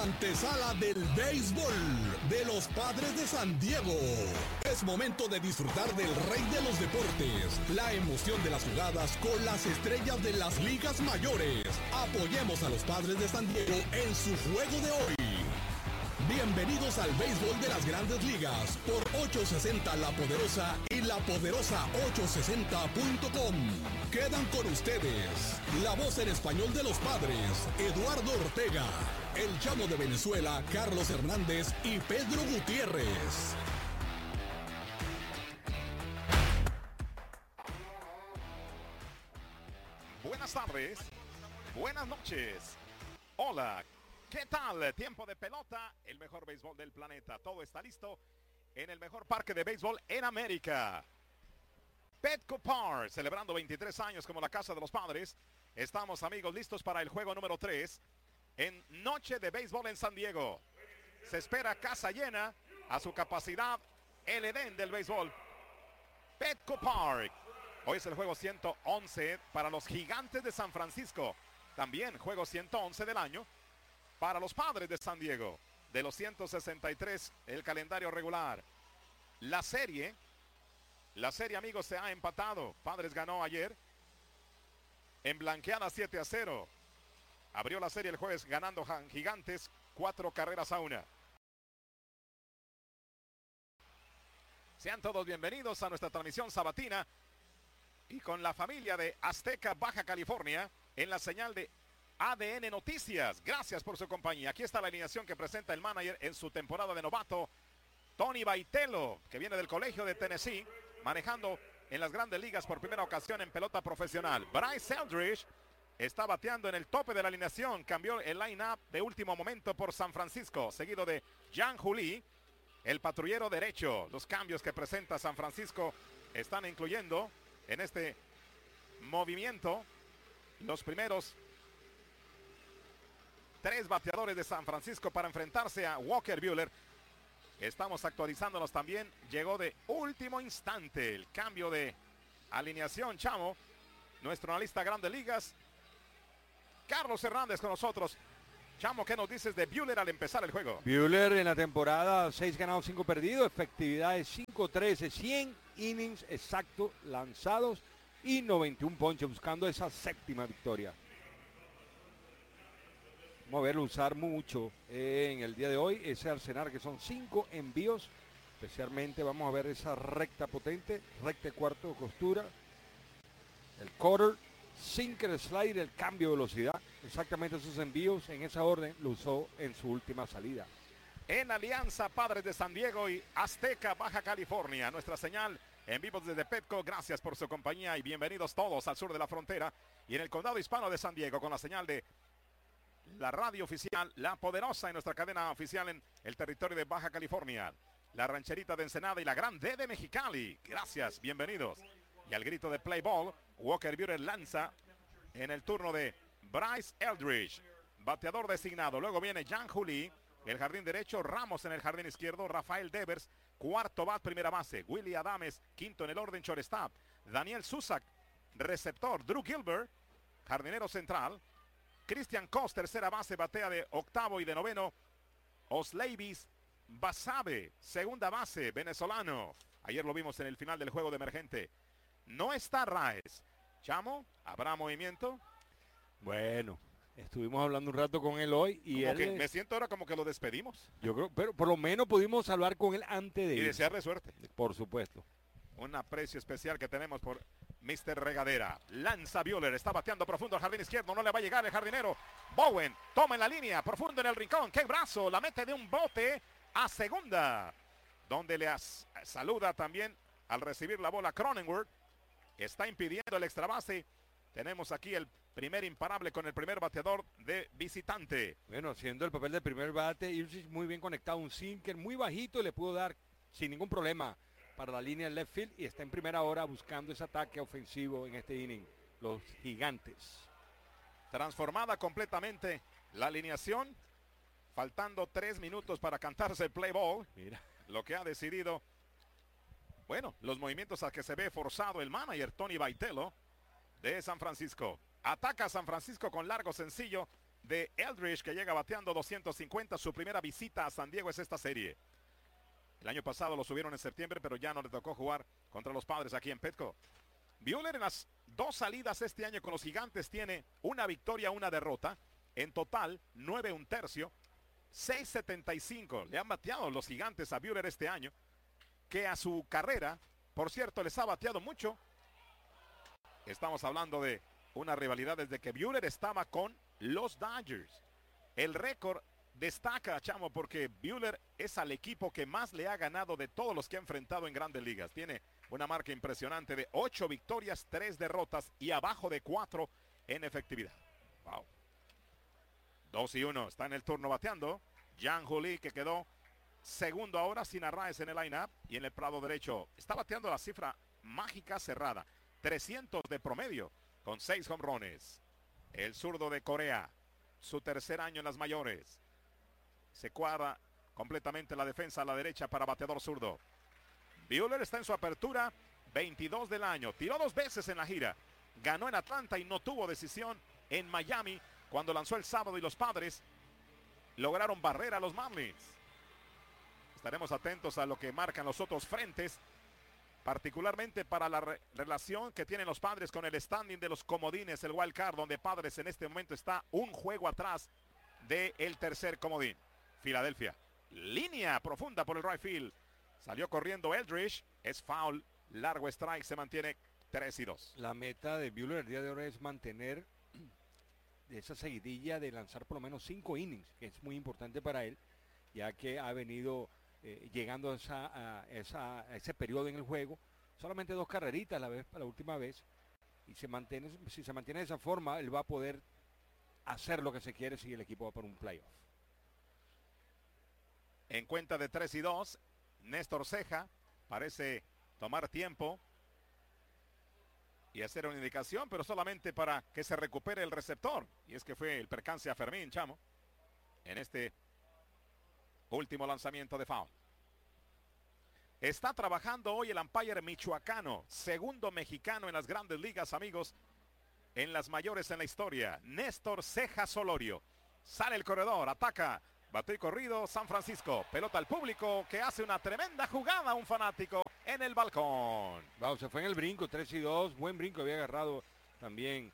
antesala del béisbol de los Padres de San Diego. Es momento de disfrutar del rey de los deportes, la emoción de las jugadas con las estrellas de las ligas mayores. Apoyemos a los Padres de San Diego en su juego de hoy. Bienvenidos al béisbol de las Grandes Ligas por 860 La Poderosa y lapoderosa860.com. Quedan con ustedes la voz en español de los Padres, Eduardo Ortega, el Chamo de Venezuela, Carlos Hernández y Pedro Gutiérrez. Buenas tardes, buenas noches, hola. ¿Qué tal? Tiempo de pelota, el mejor béisbol del planeta. Todo está listo en el mejor parque de béisbol en América. Petco Park, celebrando 23 años como la casa de los padres. Estamos, amigos, listos para el juego número 3 en Noche de Béisbol en San Diego. Se espera casa llena, a su capacidad, el Edén del béisbol. Petco Park. Hoy es el juego 111 para los Gigantes de San Francisco. También juego 111 del año para los Padres de San Diego. De los 163, el calendario regular. La serie, amigos, se ha empatado. Padres ganó ayer en blanqueada 7-0. Abrió la serie el jueves ganando Gigantes 4-1. Sean todos bienvenidos a nuestra transmisión sabatina y con la familia de Azteca Baja California en la señal de ADN Noticias. Gracias por su compañía. Aquí está la alineación que presenta el manager en su temporada de novato, Tony Baitelo, que viene del Colegio de Tennessee, manejando en las Grandes Ligas por primera ocasión en pelota profesional. Bryce Eldridge está bateando en el tope de la alineación. Cambió el line-up de último momento por San Francisco, seguido de Jean Juli, el patrullero derecho. Los cambios que presenta San Francisco están incluyendo en este movimiento los primeros 3 bateadores de San Francisco para enfrentarse a Walker Buehler. Estamos actualizándonos también. Llegó de último instante el cambio de alineación, Chamo. Nuestro analista Grandes Ligas, Carlos Hernández, con nosotros. Chamo, ¿qué nos dices de Buehler al empezar el juego? Buehler en la temporada 6 ganados, 5 perdidos. Efectividad de 5-13, 100 innings exactos lanzados y 91 ponches, buscando esa séptima victoria. Vamos a verlo usar mucho en el día de hoy, ese arsenal que son 5 envíos, especialmente vamos a ver esa recta potente, recta de cuarto de costura, el quarter, sinker, slider, el cambio de velocidad, exactamente esos envíos en esa orden lo usó en su última salida. En alianza Padres de San Diego y Azteca Baja California, nuestra señal en vivo desde Petco. Gracias por su compañía y bienvenidos todos al sur de la frontera y en el condado hispano de San Diego con la señal de la radio oficial, La Poderosa, en nuestra cadena oficial en el territorio de Baja California, la rancherita de Ensenada y la Gran D de Mexicali. Gracias, bienvenidos. Y al grito de play ball, Walker Buehler lanza en el turno de Bryce Eldridge, bateador designado. Luego viene Jean Juli, el jardín derecho, Ramos en el jardín izquierdo, Rafael Devers, cuarto bat, primera base, Willy Adames, quinto en el orden, shortstop, Daniel Susac, receptor, Drew Gilbert, jardinero central, Christian Cos, tercera base, batea de octavo y de noveno. Osleivis Basabe, segunda base, venezolano. Ayer lo vimos en el final del juego de emergente. No está Raes. Chamo, ¿habrá movimiento? Bueno, estuvimos hablando un rato con él hoy y me siento ahora como que lo despedimos. Yo creo, pero por lo menos pudimos hablar con él antes de ir. Y desearle suerte. Por supuesto. Un aprecio especial que tenemos por Mr. Regadera. Lanza Buehler, está bateando profundo al jardín izquierdo, no le va a llegar el jardinero. Bowen toma en la línea, profundo en el rincón. ¡Qué brazo! La mete de un bote a segunda, donde le saluda también al recibir la bola Cronenworth. Está impidiendo el extra base. Tenemos aquí el primer imparable con el primer bateador de visitante. Bueno, haciendo el papel del primer bate, Illich muy bien conectado, un sinker muy bajito y le pudo dar sin ningún problema para la línea del left field y está en primera hora buscando ese ataque ofensivo en este inning, los Gigantes. Transformada completamente la alineación, faltando 3 minutos para cantarse el play ball. Mira, lo que ha decidido, bueno, los movimientos a que se ve forzado el manager Tony Baitelo de San Francisco. Ataca a San Francisco con largo sencillo de Eldridge, que llega bateando 250. Su primera visita a San Diego es esta serie. El año pasado lo subieron en septiembre, pero ya no le tocó jugar contra los Padres aquí en Petco. Buehler en las 2 salidas este año con los Gigantes tiene una victoria, una derrota. En total, 9 1/3, 6.75. Le han bateado los Gigantes a Buehler este año, que a su carrera, por cierto, les ha bateado mucho. Estamos hablando de una rivalidad desde que Buehler estaba con los Dodgers. El récord destaca, chamo, porque Buehler es al equipo que más le ha ganado de todos los que ha enfrentado en Grandes Ligas. Tiene una marca impresionante de 8 victorias, 3 derrotas y abajo de 4 en efectividad. Wow. 2-1, está en el turno bateando Jan Juli, que quedó segundo ahora sin Arraez en el line-up. Y en el prado derecho está bateando la cifra mágica cerrada, 300 de promedio con 6 jonrones. El zurdo de Corea, su tercer año en las mayores. Se cuadra completamente la defensa a la derecha para bateador zurdo. Buehler está en su apertura 22 del año. Tiró 2 veces en la gira. Ganó en Atlanta y no tuvo decisión en Miami cuando lanzó el sábado y los Padres lograron barrer a los Marlins. Estaremos atentos a lo que marcan los otros frentes, particularmente para la relación que tienen los Padres con el standing de los comodines, el wild card, donde Padres en este momento está un juego atrás del tercer comodín. Filadelfia, línea profunda por el right field. Salió corriendo Eldridge, es foul, largo strike, se mantiene 3-2. La meta de Buehler el día de hoy es mantener esa seguidilla de lanzar por lo menos 5 innings, que es muy importante para él, ya que ha venido llegando a ese periodo en el juego. Solamente 2 carreritas la última vez, y si se mantiene de esa forma, él va a poder hacer lo que se quiere si el equipo va por un playoff. En cuenta de 3-2, Néstor Ceja parece tomar tiempo y hacer una indicación, pero solamente para que se recupere el receptor. Y es que fue el percance a Fermín, chamo, en este último lanzamiento de foul. Está trabajando hoy el umpire michoacano, segundo mexicano en las Grandes Ligas, amigos, en las mayores en la historia. Néstor Ceja Solorio. Sale el corredor, ataca. Bateo y corrido, San Francisco. Pelota al público, que hace una tremenda jugada, un fanático en el balcón. Wow, se fue en el brinco, 3-2. Buen brinco había agarrado también.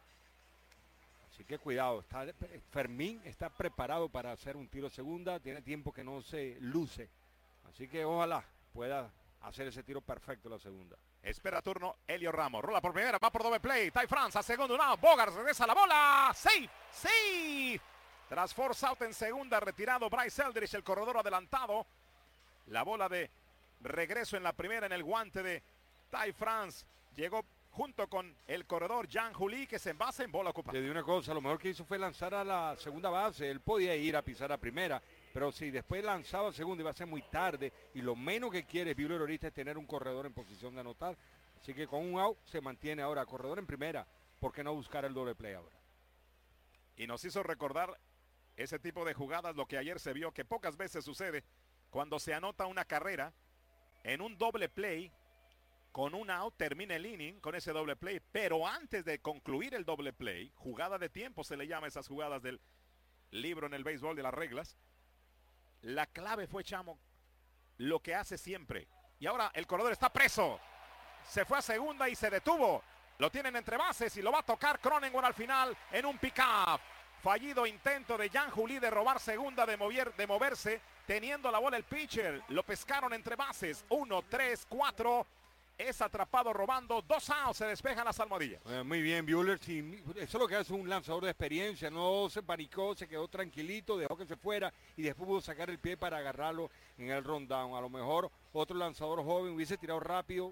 Así que cuidado. Fermín está preparado para hacer un tiro segunda. Tiene tiempo que no se luce. Así que ojalá pueda hacer ese tiro perfecto la segunda. Espera turno Elio Ramos. Rola por primera, va por doble play. Ty France a segundo lado. Bogaerts regresa la bola. Safe, safe. Tras force out en segunda, retirado Bryce Eldridge, el corredor adelantado. La bola de regreso en la primera en el guante de Ty France. Llegó junto con el corredor Jan Juli, que se envasa en bola ocupada. Le digo una cosa, lo mejor que hizo fue lanzar a la segunda base. Él podía ir a pisar a primera, pero si después lanzaba a segunda iba a ser muy tarde. Y lo menos que quiere Buehler ahorita es tener un corredor en posición de anotar. Así que con un out se mantiene ahora corredor en primera. ¿Por qué no buscar el doble play ahora? Y nos hizo recordar ese tipo de jugadas, lo que ayer se vio, que pocas veces sucede cuando se anota una carrera en un doble play, con un out, termina el inning con ese doble play, pero antes de concluir el doble play, jugada de tiempo se le llama esas jugadas del libro en el béisbol de las reglas. La clave fue, chamo, lo que hace siempre. Y ahora el corredor está preso. Se fue a segunda y se detuvo. Lo tienen entre bases y lo va a tocar Cronenworth al final en un pick-up. Fallido intento de Jan Juli de robar segunda, de moverse, teniendo la bola el pitcher. Lo pescaron entre bases. 1, 3, 4. Es atrapado robando. 2 outs. Se despejan las almohadillas. Muy bien, Buehler. Sí, eso es lo que hace un lanzador de experiencia. No se panicó, se quedó tranquilito, dejó que se fuera y después pudo sacar el pie para agarrarlo en el rundown. A lo mejor otro lanzador joven hubiese tirado rápido,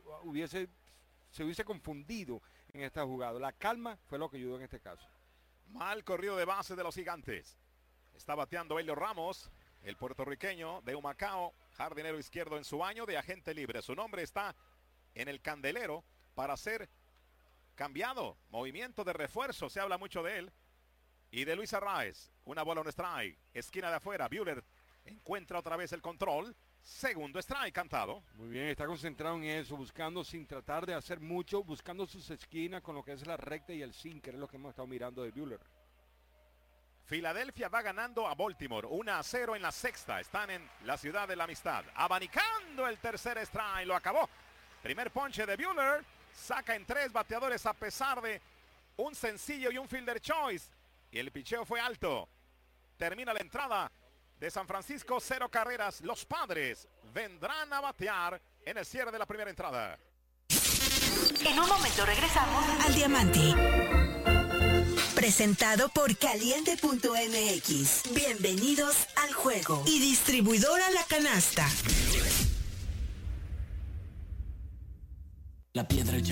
se hubiese confundido en esta jugada. La calma fue lo que ayudó en este caso. Mal corrido de base de los Gigantes. Está bateando Elio Ramos, el puertorriqueño de Humacao, jardinero izquierdo en su año de agente libre. Su nombre está en el candelero para ser cambiado. Movimiento de refuerzo, se habla mucho de él. Y de Luis Arraez, una bola, un strike. Esquina de afuera, Buehler encuentra otra vez el control. Segundo strike cantado. Muy bien, está concentrado en eso, buscando sin tratar de hacer mucho, buscando sus esquinas con lo que es la recta y el sinker, es lo que hemos estado mirando de Buehler. Filadelfia va ganando a Baltimore 1-0 en la sexta. Están en la ciudad de la amistad. Abanicando el tercer strike. Lo acabó. Primer ponche de Buehler. Saca en 3 bateadores a pesar de un sencillo y un fielder choice. Y el picheo fue alto. Termina la entrada de San Francisco. 0 carreras. Los Padres vendrán a batear en el cierre de la primera entrada. En un momento regresamos al Diamante. Presentado por Caliente.mx. Bienvenidos al juego. Y distribuidora La Canasta. La piedra ya